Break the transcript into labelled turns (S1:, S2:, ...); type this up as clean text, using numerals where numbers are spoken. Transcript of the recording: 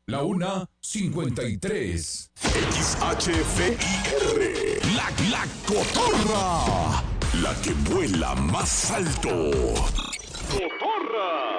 S1: 1:53.
S2: XHVIR. La cotorra. La que vuela más alto. ¡Cotorra!